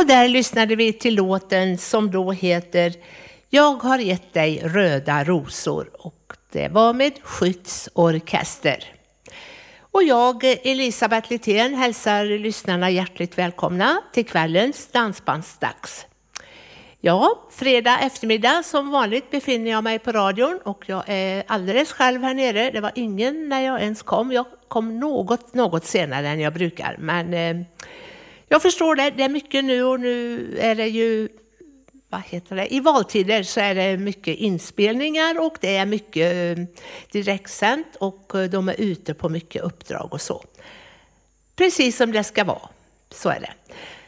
Och där lyssnade vi till låten som då heter Jag har gett dig röda rosor, och det var med Skyddsorkester. Och jag, Elisabeth Littén, hälsar lyssnarna hjärtligt välkomna till kvällens dansbandsdags. Ja, fredag eftermiddag som vanligt befinner jag mig på radion och jag är alldeles själv här nere. Det var ingen när jag ens kom. Jag kom något senare än jag brukar. Men jag förstår det. Det är mycket nu, och nu är det ju, i valtider så är det mycket inspelningar och det är mycket direktsänt och de är ute på mycket uppdrag och så. Precis som det ska vara. Så är det.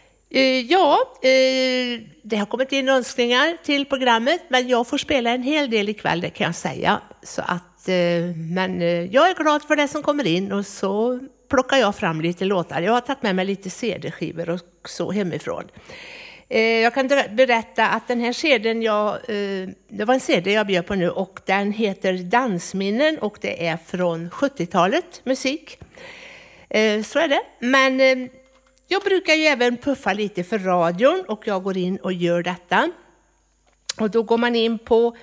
Det har kommit in önskningar till programmet, men jag får spela en hel del ikväll, det kan jag säga. Så att, men jag är glad för det som kommer in, och så plockar jag fram lite låtar. Jag har tagit med mig lite CD-skivor och så hemifrån. Jag kan berätta att den här CD:n det var en CD jag bjöd på nu, och den heter Dansminnen och det är från 70-talet musik. Så är det. Men jag brukar ju även puffa lite för radion och jag går in och gör detta. Och då går man in på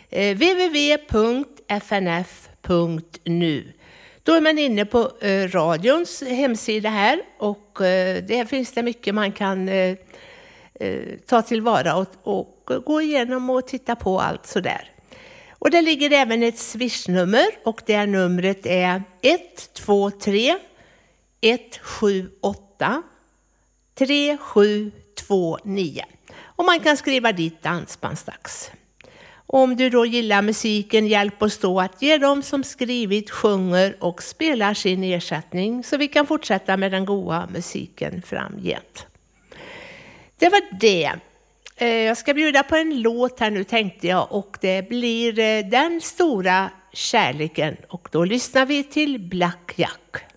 www.fnf.nu. Då är man inne på radions hemsida här, och där finns det mycket man kan ta tillvara och gå igenom och titta på allt sådär. Och det ligger även ett swishnummer, och det numret är 123 178 3729. Och man kan skriva dit dansbandsdags. Om du då gillar musiken, hjälp oss då att ge dem som skrivit, sjunger och spelar sin ersättning, så vi kan fortsätta med den goda musiken framgent. Det var det. Jag ska bjuda på en låt här nu, tänkte jag, och det blir Den stora kärleken, och då lyssnar vi till Black Jack.